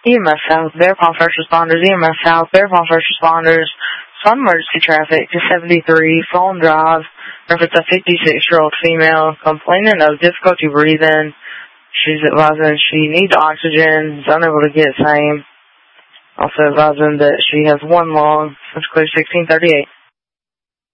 EMS South, Bear Paw First Responders, EMS South, Bear Paw First Responders, Sun Emergency Traffic to 73, Fallen Drive, reference a 56-year-old female complaining of difficulty breathing. She's advising she needs oxygen, is unable to get same. Also advising that she has one lung. That's clear 1638.